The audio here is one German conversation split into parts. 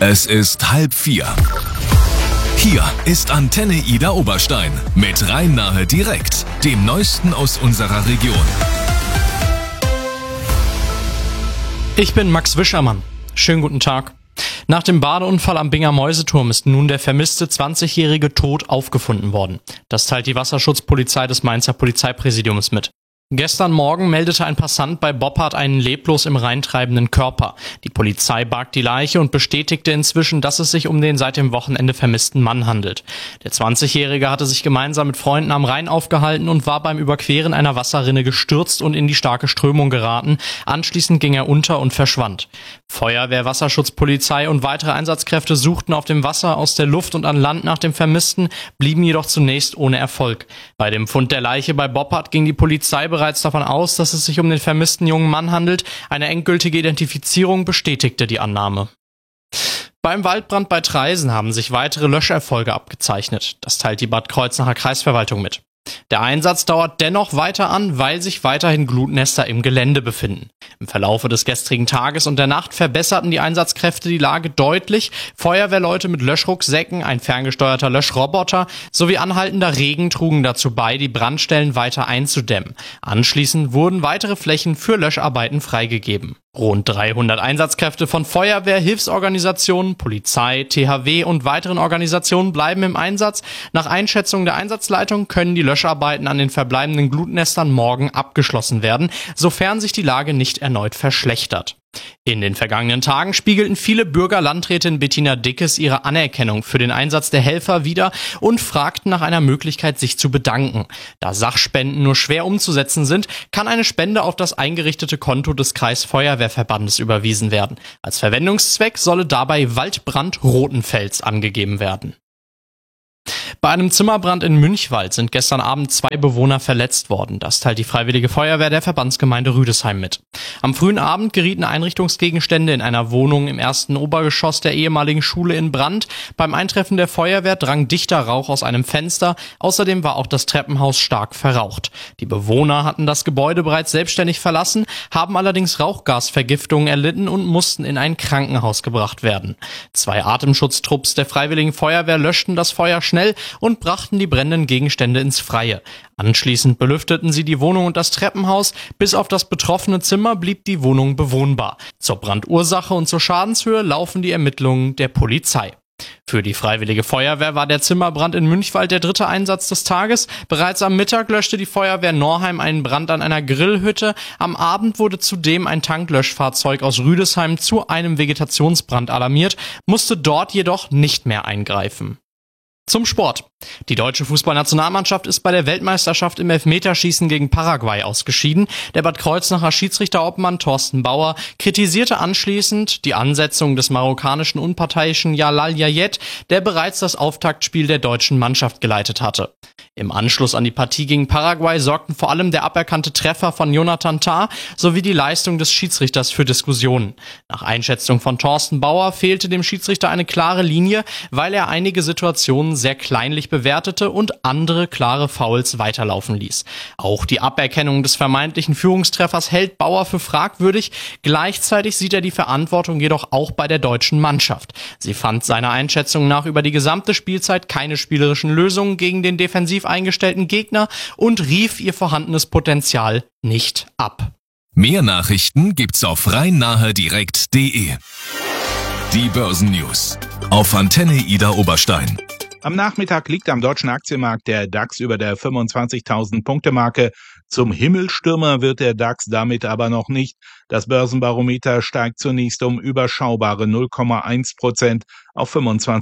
Es ist 3:30. Hier ist Antenne Ida Oberstein mit Rhein-Nahe direkt, dem Neuesten aus unserer Region. Ich bin Max Wischermann. Schönen guten Tag. Nach dem Badeunfall am Binger Mäuseturm ist nun der vermisste 20-Jährige tot aufgefunden worden. Das teilt die Wasserschutzpolizei des Mainzer Polizeipräsidiums mit. Gestern Morgen meldete ein Passant bei Boppard einen leblos im Rhein treibenden Körper. Die Polizei barg die Leiche und bestätigte inzwischen, dass es sich um den seit dem Wochenende vermissten Mann handelt. Der 20-Jährige hatte sich gemeinsam mit Freunden am Rhein aufgehalten und war beim Überqueren einer Wasserrinne gestürzt und in die starke Strömung geraten. Anschließend ging er unter und verschwand. Feuerwehr, Wasserschutzpolizei und weitere Einsatzkräfte suchten auf dem Wasser, aus der Luft und an Land nach dem Vermissten, blieben jedoch zunächst ohne Erfolg. Bei dem Fund der Leiche bei Boppard ging die Polizei bereits davon aus, dass es sich um den vermissten jungen Mann handelt. Eine endgültige Identifizierung bestätigte die Annahme. Beim Waldbrand bei Traisen haben sich weitere Löscherfolge abgezeichnet. Das teilt die Bad Kreuznacher Kreisverwaltung mit. Der Einsatz dauert dennoch weiter an, weil sich weiterhin Glutnester im Gelände befinden. Im Verlaufe des gestrigen Tages und der Nacht verbesserten die Einsatzkräfte die Lage deutlich. Feuerwehrleute mit Löschrucksäcken, ein ferngesteuerter Löschroboter sowie anhaltender Regen trugen dazu bei, die Brandstellen weiter einzudämmen. Anschließend wurden weitere Flächen für Löscharbeiten freigegeben. Rund 300 Einsatzkräfte von Feuerwehr, Hilfsorganisationen, Polizei, THW und weiteren Organisationen bleiben im Einsatz. Nach Einschätzung der Einsatzleitung können die Löscharbeiten an den verbleibenden Glutnestern morgen abgeschlossen werden, sofern sich die Lage nicht erneut verschlechtert. In den vergangenen Tagen spiegelten viele Bürgerlandrätin Bettina Dickes ihre Anerkennung für den Einsatz der Helfer wider und fragten nach einer Möglichkeit, sich zu bedanken. Da Sachspenden nur schwer umzusetzen sind, kann eine Spende auf das eingerichtete Konto des Kreisfeuerwehrverbandes überwiesen werden. Als Verwendungszweck solle dabei Waldbrand Rothenfels angegeben werden. Bei einem Zimmerbrand in Münchwald sind gestern Abend 2 Bewohner verletzt worden. Das teilt die Freiwillige Feuerwehr der Verbandsgemeinde Rüdesheim mit. Am frühen Abend gerieten Einrichtungsgegenstände in einer Wohnung im ersten Obergeschoss der ehemaligen Schule in Brand. Beim Eintreffen der Feuerwehr drang dichter Rauch aus einem Fenster. Außerdem war auch das Treppenhaus stark verraucht. Die Bewohner hatten das Gebäude bereits selbstständig verlassen, haben allerdings Rauchgasvergiftungen erlitten und mussten in ein Krankenhaus gebracht werden. 2 Atemschutztrupps der Freiwilligen Feuerwehr löschten das Feuer schnell und brachten die brennenden Gegenstände ins Freie. Anschließend belüfteten sie die Wohnung und das Treppenhaus. Bis auf das betroffene Zimmer blieb die Wohnung bewohnbar. Zur Brandursache und zur Schadenshöhe laufen die Ermittlungen der Polizei. Für die Freiwillige Feuerwehr war der Zimmerbrand in Münchwald der 3. Einsatz des Tages. Bereits am Mittag löschte die Feuerwehr Norheim einen Brand an einer Grillhütte. Am Abend wurde zudem ein Tanklöschfahrzeug aus Rüdesheim zu einem Vegetationsbrand alarmiert, musste dort jedoch nicht mehr eingreifen. Zum Sport. Die deutsche Fußballnationalmannschaft ist bei der Weltmeisterschaft im Elfmeterschießen gegen Paraguay ausgeschieden. Der Bad Kreuznacher Schiedsrichterobmann Thorsten Bauer kritisierte anschließend die Ansetzung des marokkanischen Unparteiischen Jalal Yayet, der bereits das Auftaktspiel der deutschen Mannschaft geleitet hatte. Im Anschluss an die Partie gegen Paraguay sorgten vor allem der aberkannte Treffer von Jonathan Tah sowie die Leistung des Schiedsrichters für Diskussionen. Nach Einschätzung von Thorsten Bauer fehlte dem Schiedsrichter eine klare Linie, weil er einige Situationen sehr kleinlich bewertete und andere klare Fouls weiterlaufen ließ. Auch die Aberkennung des vermeintlichen Führungstreffers hält Bauer für fragwürdig. Gleichzeitig sieht er die Verantwortung jedoch auch bei der deutschen Mannschaft. Sie fand seiner Einschätzung nach über die gesamte Spielzeit keine spielerischen Lösungen gegen den defensiv eingestellten Gegner und rief ihr vorhandenes Potenzial nicht ab. Mehr Nachrichten gibt's auf rhein-nahe-direkt.de. Die Börsennews auf Antenne Ida Oberstein. Am Nachmittag liegt am deutschen Aktienmarkt der DAX über der 25.000-Punkte-Marke. Zum Himmelstürmer wird der DAX damit aber noch nicht. Das Börsenbarometer steigt zunächst um überschaubare 0,1% auf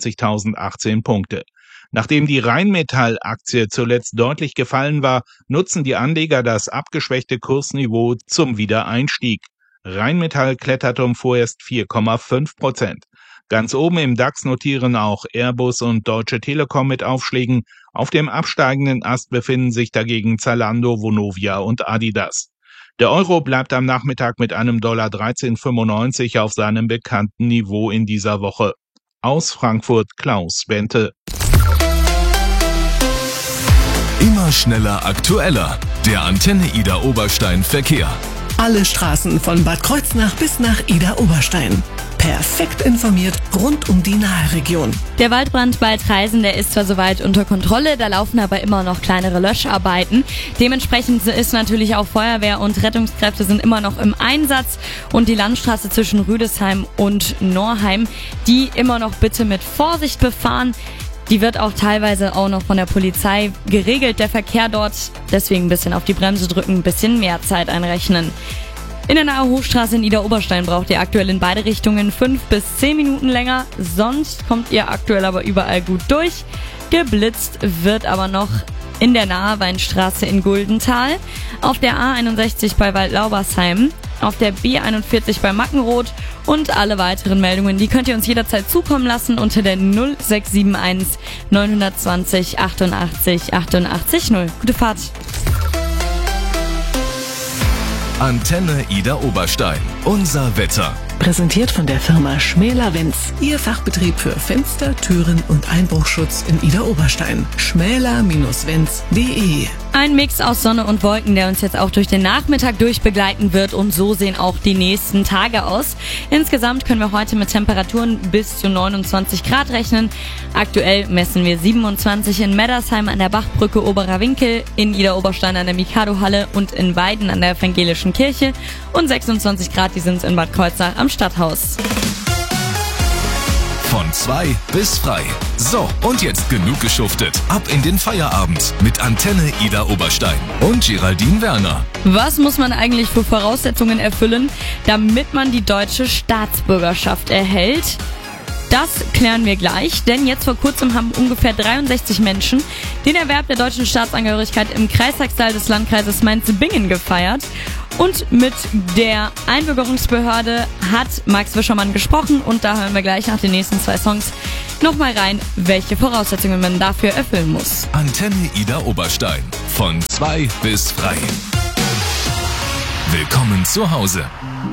25.018 Punkte. Nachdem die Rheinmetall-Aktie zuletzt deutlich gefallen war, nutzen die Anleger das abgeschwächte Kursniveau zum Wiedereinstieg. Rheinmetall klettert um vorerst 4,5%. Ganz oben im DAX notieren auch Airbus und Deutsche Telekom mit Aufschlägen. Auf dem absteigenden Ast befinden sich dagegen Zalando, Vonovia und Adidas. Der Euro bleibt am Nachmittag mit einem $13,95 auf seinem bekannten Niveau in dieser Woche. Aus Frankfurt Klaus Bente. Immer schneller, aktueller. Der Antenne Ida Oberstein Verkehr. Alle Straßen von Bad Kreuznach bis nach Ida Oberstein. Perfekt informiert rund um die Nahe-Region. Der Waldbrand bei Traisen, der ist zwar soweit unter Kontrolle, da laufen aber immer noch kleinere Löscharbeiten. Dementsprechend ist natürlich auch Feuerwehr und Rettungskräfte sind immer noch im Einsatz und die Landstraße zwischen Rüdesheim und Norheim, die immer noch bitte mit Vorsicht befahren. Die wird auch teilweise auch noch von der Polizei geregelt, der Verkehr dort. Deswegen ein bisschen auf die Bremse drücken, ein bisschen mehr Zeit einrechnen. In der Nahe Hochstraße in Idar-Oberstein braucht ihr aktuell in beide Richtungen 5 bis 10 Minuten länger. Sonst kommt ihr aktuell aber überall gut durch. Geblitzt wird aber noch in der Nahe Weinstraße in Guldental, auf der A61 bei Waldlaubersheim, auf der B41 bei Mackenroth und alle weiteren Meldungen, die könnt ihr uns jederzeit zukommen lassen unter der 0671 920 88 88 0. Gute Fahrt! Antenne Idar Oberstein. Unser Wetter. Präsentiert von der Firma Schmäler-Wenz. Ihr Fachbetrieb für Fenster, Türen und Einbruchschutz in Idar Oberstein. schmäler-wenz.de. Ein Mix aus Sonne und Wolken, der uns jetzt auch durch den Nachmittag durchbegleiten wird und so sehen auch die nächsten Tage aus. Insgesamt können wir heute mit Temperaturen bis zu 29 Grad rechnen. Aktuell messen wir 27 in Meddersheim an der Bachbrücke Oberer Winkel, in Idar Oberstein an der Mikado-Halle und in Weiden an der Evangelischen Kirche und 26 Grad, die sind in Bad Kreuznach am Stadthaus. Von 2 bis frei. So, und jetzt genug geschuftet. Ab in den Feierabend mit Antenne Idar Oberstein und Geraldine Werner. Was muss man eigentlich für Voraussetzungen erfüllen, damit man die deutsche Staatsbürgerschaft erhält? Das klären wir gleich, denn jetzt vor kurzem haben ungefähr 63 Menschen den Erwerb der deutschen Staatsangehörigkeit im Kreistagsaal des Landkreises Mainz-Bingen gefeiert. Und mit der Einbürgerungsbehörde hat Max Wischermann gesprochen und da hören wir gleich nach den nächsten 2 Songs nochmal rein, welche Voraussetzungen man dafür erfüllen muss. Antenne Idar Oberstein. Von 2 bis frei. Willkommen zu Hause.